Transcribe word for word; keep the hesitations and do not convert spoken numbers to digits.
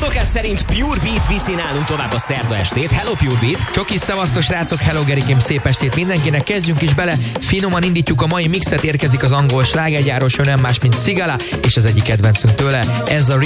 Szokás szerint Pure Beat viszi nálunk tovább a szerda estét. Hello Pure Beat! Csokis, szevasztos rácok, hello Gerikém, szép estét mindenkinek. Kezdjünk is bele, finoman indítjuk a mai mixet, érkezik az angol slágergyáros, ő nem más, mint Sigala, és az egyik kedvencünk tőle, ez a